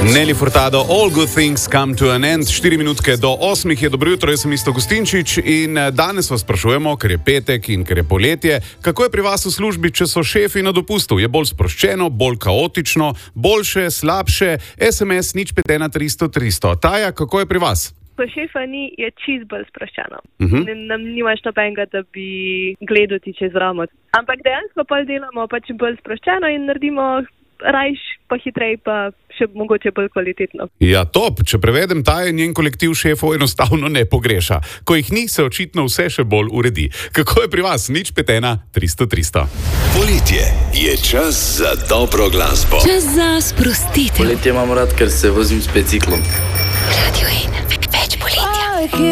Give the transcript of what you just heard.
Nelly Furtado, All Good Things Come to an End. 4 minutke do 8 je. Dobro jutro, jaz sem Isto Gustinčič in danes vas sprašujemo, ker je petek in ker je poletje, kako je pri vas v službi, če so šefi na dopustu? Je bolj sproščeno, bolj kaotično, boljše, slabše? SMS 051 300 300. Taja, kako je pri vas? Ko šefa ni, je čist bolj sproščeno. Nam nimaš nobenega, da bi gledal ti čez ramo. Ampak dejansko pol delamo pač bolj sproščeno in naredimo rajš, pa hitrej, pa še mogoče bolj kvalitetno. Ja, top. Če prevedem, Taja njen kolektiv šefov enostavno ne pogreša. Ko jih ni, se očitno vse še bolj uredi. Kako je pri vas? 051 300 300. Poletje je čas za dobro glasbo. Čas za sprostitev. Poletje imam rad, ker se vozim s biciklom. Radio 1, več poletja.